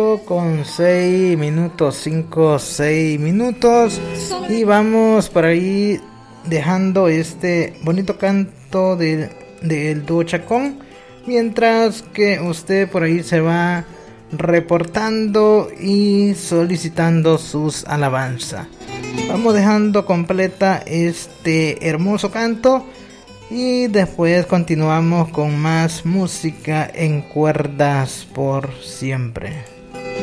5-6 minutos. Y vamos por ahí dejando este bonito canto del dúo Chacón, mientras que usted por ahí se va reportando y solicitando sus alabanzas. Vamos dejando completa este hermoso canto y después continuamos con más música en cuerdas por siempre.